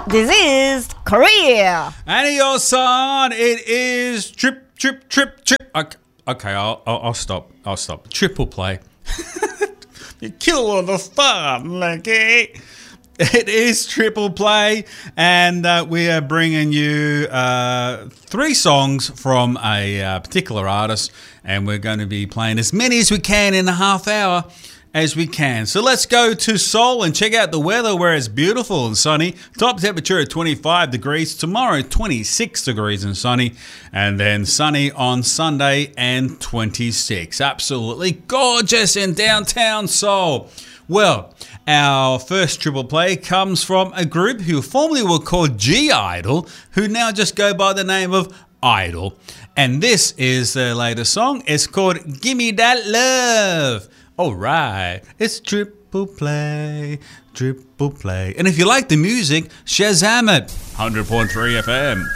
This is Korea. And your son, it is trip. Okay, I'll stop. Triple play. You kill all the fun, okay? It is triple play, and we are bringing you 3 songs from a particular artist, and we're going to be playing as many as we can in a half hour as we can. So let's go to Seoul and check out the weather, where it's beautiful and sunny. Top temperature at 25 degrees. Tomorrow, 26 degrees and sunny. And then sunny on Sunday and 26. Absolutely gorgeous in downtown Seoul. Well, our first triple play comes from a group who formerly were called G-Idol, who now just go by the name of Idol. And this is their latest song. It's called Gimme That Love. All right, it's triple play. And if you like the music, Shazam it. 100.3 FM.